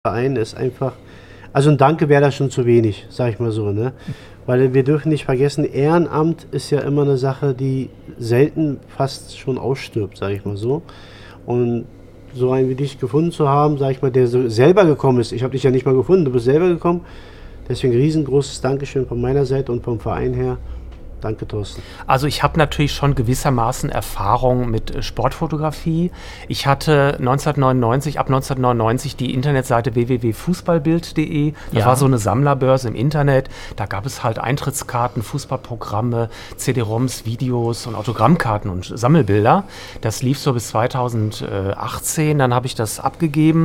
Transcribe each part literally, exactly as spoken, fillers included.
Verein ist einfach, also ein Danke wäre da schon zu wenig, sag ich mal so, ne? Weil wir dürfen nicht vergessen, Ehrenamt ist ja immer eine Sache, die selten fast schon ausstirbt, sag ich mal so. Und so einen wie dich gefunden zu haben, sag ich mal, der so selber gekommen ist, ich habe dich ja nicht mal gefunden, du bist selber gekommen, deswegen riesengroßes Dankeschön von meiner Seite und vom Verein her. Danke, Thorsten. Also ich habe natürlich schon gewissermaßen Erfahrung mit Sportfotografie. Ich hatte neunzehnhundertneunundneunzig, ab neunzehnhundertneunundneunzig die Internetseite w w w punkt fußballbild punkt d e. Das ja. war so eine Sammlerbörse im Internet. Da gab es halt Eintrittskarten, Fußballprogramme, C D-ROMs, Videos und Autogrammkarten und Sammelbilder. Das lief so bis zweitausendachtzehn. Dann habe ich das abgegeben.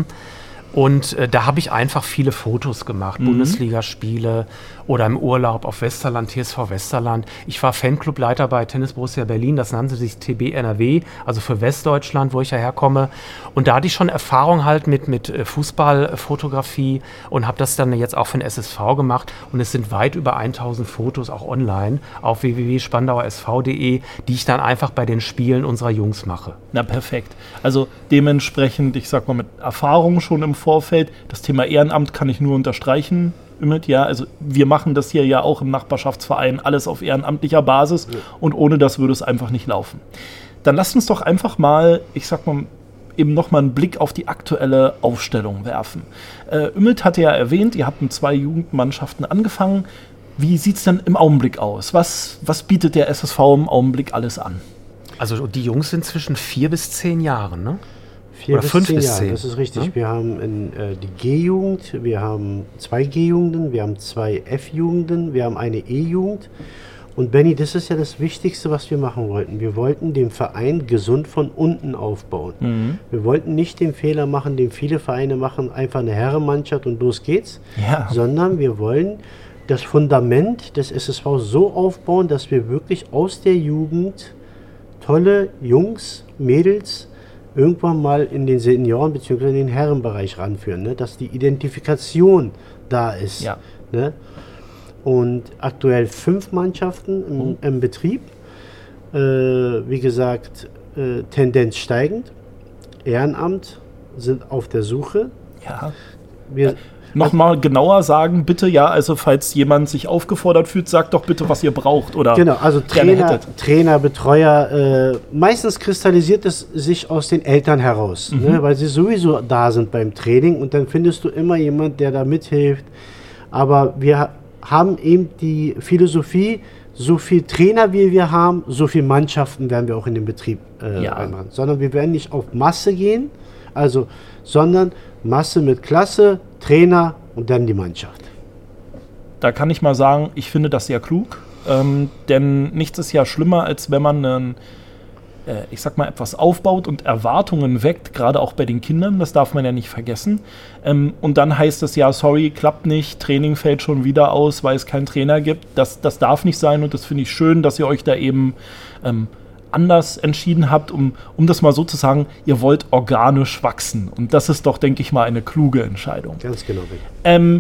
Und äh, da habe ich einfach viele Fotos gemacht, mhm. Bundesligaspiele oder im Urlaub auf Westerland, T S V Westerland. Ich war Fanclubleiter bei Tennis Borussia Berlin, das nannte sich T B N R W, also für Westdeutschland, wo ich ja herkomme. Und da hatte ich schon Erfahrung halt mit, mit Fußballfotografie und habe das dann jetzt auch für den S S V gemacht. Und es sind weit über tausend Fotos auch online auf w w w punkt spandauer s v punkt d e, die ich dann einfach bei den Spielen unserer Jungs mache. Na perfekt. Also dementsprechend, ich sag mal mit Erfahrung schon im Vorfeld. Das Thema Ehrenamt kann ich nur unterstreichen. Ja, also wir machen das hier ja auch im Nachbarschaftsverein alles auf ehrenamtlicher Basis ja. und ohne das würde es einfach nicht laufen. Dann lasst uns doch einfach mal, ich sag mal, eben nochmal einen Blick auf die aktuelle Aufstellung werfen. Äh, Ümmelt hatte ja erwähnt, ihr habt mit zwei Jugendmannschaften angefangen. Wie sieht es denn im Augenblick aus? Was, was bietet der S S V im Augenblick alles an? Also die Jungs sind zwischen vier bis zehn Jahren, ne? Vier bis fünf bis zehn, das ist richtig. Ja? Wir haben in, äh, die G-Jugend, wir haben zwei G-Jugenden, wir haben zwei F-Jugenden, wir haben eine E-Jugend. Und Benny, das ist ja das Wichtigste, was wir machen wollten. Wir wollten den Verein gesund von unten aufbauen. Mhm. Wir wollten nicht den Fehler machen, den viele Vereine machen, einfach eine Herrenmannschaft und los geht's. Ja. Sondern wir wollen das Fundament des S S V so aufbauen, dass wir wirklich aus der Jugend tolle Jungs, Mädels irgendwann mal in den Senioren- bzw. in den Herrenbereich ranführen, ne? Dass die Identifikation da ist. Ja. Ne? Und aktuell fünf Mannschaften im, oh. im Betrieb. Äh, wie gesagt, äh, Tendenz steigend. Ehrenamt sind auf der Suche. Ja. Wir, Nochmal genauer sagen, bitte, ja, also falls jemand sich aufgefordert fühlt, sagt doch bitte, was ihr braucht oder genau, also Trainer, Trainer, Betreuer, äh, meistens kristallisiert es sich aus den Eltern heraus, mhm. ne, weil sie sowieso da sind beim Training und dann findest du immer jemand, der da mithilft, aber wir haben eben die Philosophie, so viel Trainer wie wir haben, so viele Mannschaften werden wir auch in den Betrieb äh, ja. reinmachen, sondern wir werden nicht auf Masse gehen, also, sondern Masse mit Klasse, Trainer und dann die Mannschaft. Da kann ich mal sagen, ich finde das sehr klug, ähm, denn nichts ist ja schlimmer, als wenn man einen, äh, ich sag mal, etwas aufbaut und Erwartungen weckt, gerade auch bei den Kindern, das darf man ja nicht vergessen. Ähm, und dann heißt es ja, sorry, klappt nicht, Training fällt schon wieder aus, weil es keinen Trainer gibt. Das, das darf nicht sein und das finde ich schön, dass ihr euch da eben ähm, anders entschieden habt, um, um das mal so zu sagen, ihr wollt organisch wachsen. Und das ist doch, denke ich mal, eine kluge Entscheidung. Ganz genau. Ähm,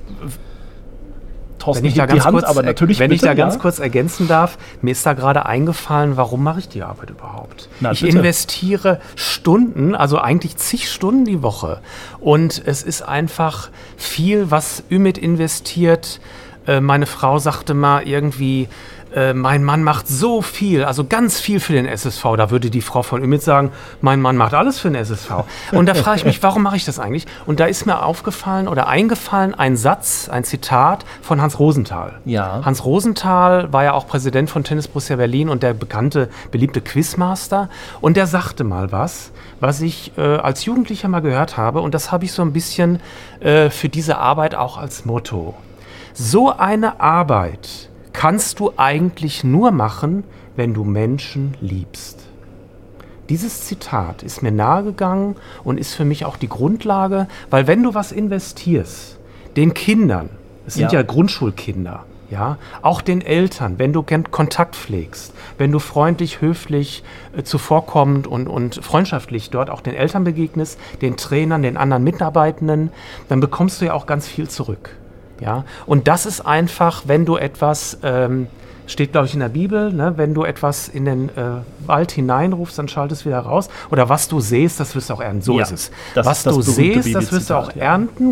Thorsten, wenn ich da ganz, Hand, kurz, aber natürlich wenn bitte, ich da ganz ja? kurz ergänzen darf, mir ist da gerade eingefallen, warum mache ich die Arbeit überhaupt? Na, ich bitte. investiere Stunden, also eigentlich zig Stunden die Woche. Und es ist einfach viel, was Ümit investiert. Äh, meine Frau sagte mal irgendwie, Äh, mein Mann macht so viel, also ganz viel für den S S V. Da würde die Frau von Ümit sagen, mein Mann macht alles für den S S V. Und da frage ich mich, warum mache ich das eigentlich? Und da ist mir aufgefallen oder eingefallen ein Satz, ein Zitat von Hans Rosenthal. Ja. Hans Rosenthal war ja auch Präsident von Tennis Borussia Berlin und der bekannte, beliebte Quizmaster. Und der sagte mal was, was ich äh, als Jugendlicher mal gehört habe. Und das habe ich so ein bisschen äh, für diese Arbeit auch als Motto. So eine Arbeit kannst du eigentlich nur machen, wenn du Menschen liebst. Dieses Zitat ist mir nahegegangen und ist für mich auch die Grundlage, weil wenn du was investierst, den Kindern, es sind ja, ja Grundschulkinder, ja, auch den Eltern, wenn du Kontakt pflegst, wenn du freundlich, höflich, äh, zuvorkommend und, und freundschaftlich dort auch den Eltern begegnest, den Trainern, den anderen Mitarbeitenden, dann bekommst du ja auch ganz viel zurück. Ja? Und das ist einfach, wenn du etwas, ähm, steht glaube ich in der Bibel, ne? Wenn du etwas in den äh, Wald hineinrufst, dann schaltest du wieder raus. Oder was du sähst, das wirst du auch ernten. So ja, ist es. Das was ist du sähst, das wirst du auch ja. ernten.